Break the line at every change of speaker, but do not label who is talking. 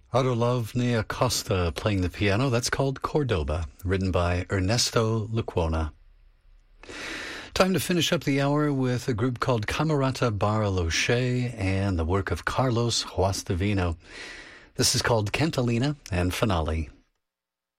Adolovne Acosta playing the piano. That's called Cordoba, written by Ernesto Lecuona. Time to finish up the hour with a group called Camerata Bariloche and the work of Carlos Huastevino. This is called Cantalina and Finale.